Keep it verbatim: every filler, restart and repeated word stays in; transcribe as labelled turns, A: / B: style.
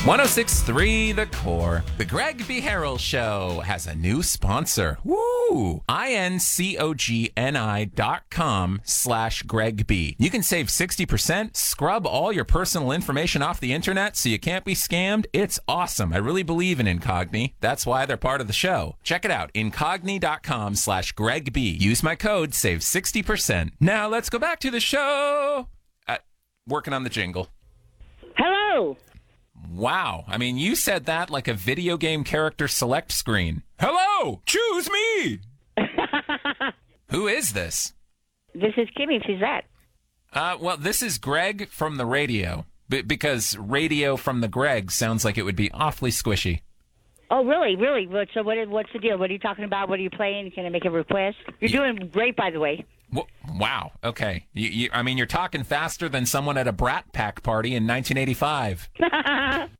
A: one oh six point three The Core. The Greg B. Harrell Show has a new sponsor. Woo! I-N-C-O-G-N-I dot com slash Greg B. You can save sixty percent, scrub all your personal information off the internet so you can't be scammed. It's awesome. I really believe in Incogni. That's why they're part of the show. Check it out. Incogni dot com slash Greg B. Use my code, save sixty percent. Now let's go back to the show. Uh, working on the jingle.
B: Hello.
A: Wow. I mean, you said that like a video game character select screen. Hello, choose me. Who is this?
B: This is Kimmy. Who's that?
A: Uh, well, this is Greg from the radio, B- because radio from the Greg sounds like it would be awfully squishy.
B: Oh, really? Really? What- So what? What's the deal? What are you talking about? What are you playing? Can I make a request? You're
A: Yeah.
B: doing great, by the way.
A: Wh- Wow. Okay. You, you, I mean, you're talking faster than someone at a Brat Pack party in nineteen eighty-five.